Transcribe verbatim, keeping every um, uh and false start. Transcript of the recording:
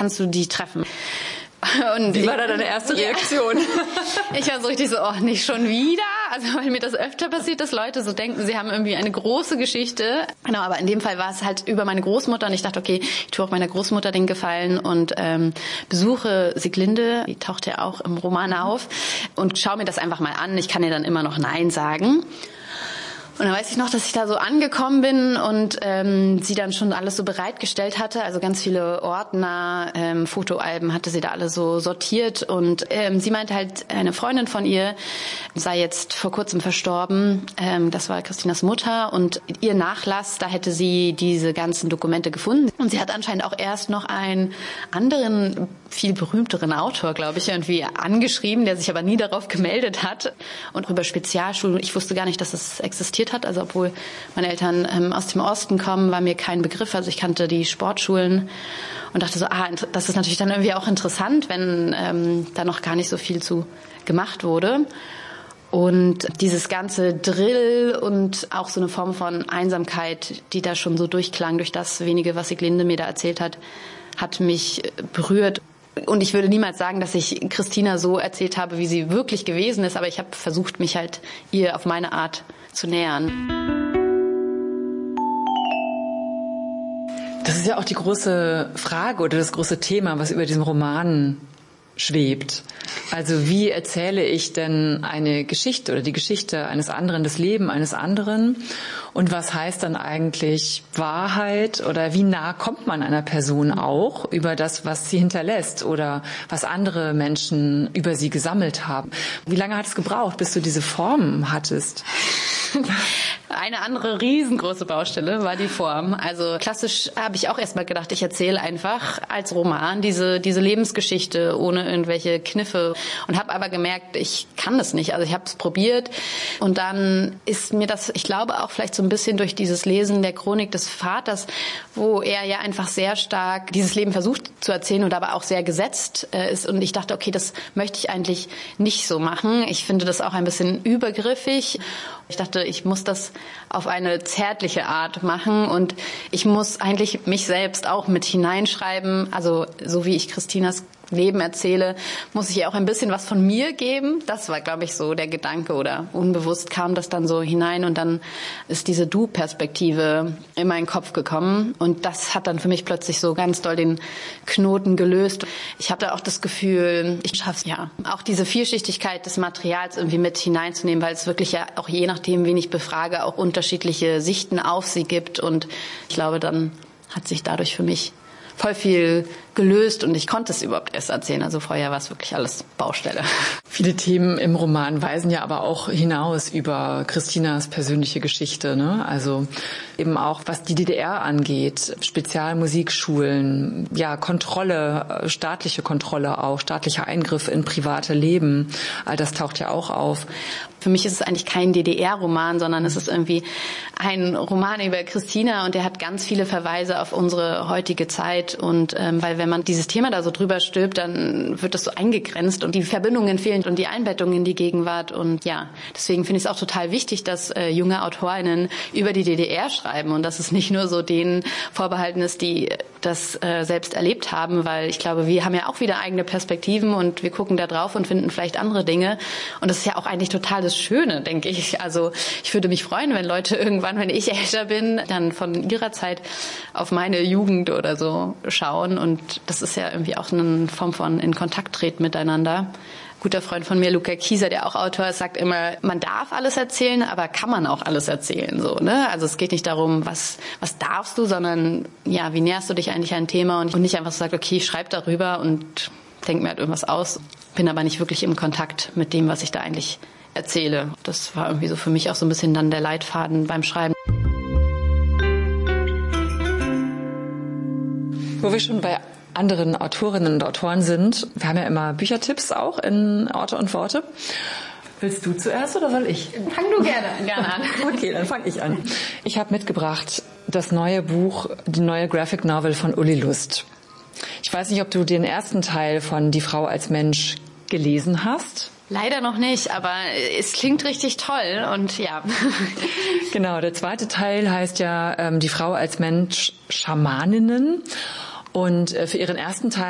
kannst du die treffen? Und wie war da deine erste Reaktion? Ja. Ich war so richtig so, oh, nicht schon wieder? Also weil mir das öfter passiert, dass Leute so denken, sie haben irgendwie eine große Geschichte. Genau, aber in dem Fall war es halt über meine Großmutter und ich dachte, okay, ich tue auch meiner Großmutter den Gefallen und ähm, besuche Sieglinde, die taucht ja auch im Roman auf, und schaue mir das einfach mal an. Ich kann ihr dann immer noch Nein sagen. Und dann weiß ich noch, dass ich da so angekommen bin und ähm, sie dann schon alles so bereitgestellt hatte. Also ganz viele Ordner, ähm, Fotoalben hatte sie da alle so sortiert. Und ähm, sie meinte halt, eine Freundin von ihr sei jetzt vor kurzem verstorben. Ähm, das war Christinas Mutter. Und ihr Nachlass, da hätte sie diese ganzen Dokumente gefunden. Und sie hat anscheinend auch erst noch einen anderen, viel berühmteren Autor, glaube ich, irgendwie angeschrieben, der sich aber nie darauf gemeldet hat. Und über Spezialschulen, ich wusste gar nicht, dass es existiert hat. Also obwohl meine Eltern ähm, aus dem Osten kommen, war mir kein Begriff. Also ich kannte die Sportschulen und dachte so, ah, das ist natürlich dann irgendwie auch interessant, wenn ähm, da noch gar nicht so viel zu gemacht wurde. Und dieses ganze Drill und auch so eine Form von Einsamkeit, die da schon so durchklang durch das wenige, was Sieglinde mir da erzählt hat, hat mich berührt. Und ich würde niemals sagen, dass ich Christina so erzählt habe, wie sie wirklich gewesen ist, aber ich habe versucht, mich halt ihr auf meine Art zu nähern. Das ist ja auch die große Frage oder das große Thema, was über diesem Roman schwebt. Also wie erzähle ich denn eine Geschichte oder die Geschichte eines anderen, das Leben eines anderen? Und was heißt dann eigentlich Wahrheit oder wie nah kommt man einer Person auch über das, was sie hinterlässt oder was andere Menschen über sie gesammelt haben? Wie lange hat es gebraucht, bis du diese Form hattest? Eine andere riesengroße Baustelle war die Form. Also klassisch habe ich auch erstmal gedacht, ich erzähle einfach als Roman diese diese Lebensgeschichte ohne irgendwelche Kniffe und habe aber gemerkt, ich kann das nicht. Also ich habe es probiert und dann ist mir das, ich glaube auch vielleicht so ein bisschen durch dieses Lesen der Chronik des Vaters, wo er ja einfach sehr stark dieses Leben versucht zu erzählen und aber auch sehr gesetzt äh, ist. Und ich dachte, okay, das möchte ich eigentlich nicht so machen. Ich finde das auch ein bisschen übergriffig. Ich dachte, ich muss das auf eine zärtliche Art machen und ich muss eigentlich mich selbst auch mit hineinschreiben. Also so wie ich Christinas Leben erzähle, muss ich ihr auch ein bisschen was von mir geben. Das war, glaube ich, so der Gedanke oder unbewusst kam das dann so hinein und dann ist diese Du-Perspektive in meinen Kopf gekommen und das hat dann für mich plötzlich so ganz doll den Knoten gelöst. Ich hatte auch das Gefühl, ich schaffe es ja, auch diese Vielschichtigkeit des Materials irgendwie mit hineinzunehmen, weil es wirklich ja auch je nachdem, wen ich befrage, auch unterschiedliche Sichten auf sie gibt und ich glaube, dann hat sich dadurch für mich voll viel gelöst und ich konnte es überhaupt erst erzählen. Also vorher war es wirklich alles Baustelle. Viele Themen im Roman weisen ja aber auch hinaus über Christinas persönliche Geschichte, ne? Also eben auch, was die D D R angeht, Spezialmusikschulen, ja, Kontrolle, staatliche Kontrolle auch, staatlicher Eingriff in private Leben. All das taucht ja auch auf. Für mich ist es eigentlich kein D D R-Roman, sondern es ist irgendwie ein Roman über Christina und der hat ganz viele Verweise auf unsere heutige Zeit und ähm, weil wenn man dieses Thema da so drüber stülpt, dann wird das so eingegrenzt und die Verbindungen fehlen und die Einbettung in die Gegenwart und ja, deswegen finde ich es auch total wichtig, dass äh, junge AutorInnen über die D D R schreiben und dass es nicht nur so denen vorbehalten ist, die das äh, selbst erlebt haben, weil ich glaube, wir haben ja auch wieder eigene Perspektiven und wir gucken da drauf und finden vielleicht andere Dinge und das ist ja auch eigentlich total das Schöne, denke ich. Also ich würde mich freuen, wenn Leute irgendwann, wenn ich älter bin, dann von ihrer Zeit auf meine Jugend oder so schauen und das ist ja irgendwie auch eine Form von in Kontakt treten miteinander. Guter Freund von mir, Luca Kieser, der auch Autor ist, sagt immer, man darf alles erzählen, aber kann man auch alles erzählen, so, ne? Also es geht nicht darum, was, was darfst du, sondern, ja, wie näherst du dich eigentlich an ein Thema und nicht einfach so sagen, okay, ich schreibe darüber und denke mir halt irgendwas aus, bin aber nicht wirklich im Kontakt mit dem, was ich da eigentlich erzähle. Das war irgendwie so für mich auch so ein bisschen dann der Leitfaden beim Schreiben. Wo wir schon bei anderen Autorinnen und Autoren sind, wir haben ja immer Büchertipps auch in Orte und Worte. Willst du zuerst oder soll ich? Fang du gerne, gerne an. Okay, dann fange ich an. Ich habe mitgebracht das neue Buch, die neue Graphic Novel von Uli Lust. Ich weiß nicht, ob du den ersten Teil von Die Frau als Mensch gelesen hast. Leider noch nicht, aber es klingt richtig toll und ja. Genau, der zweite Teil heißt ja ähm, Die Frau als Mensch, Schamaninnen. Und äh, für ihren ersten Teil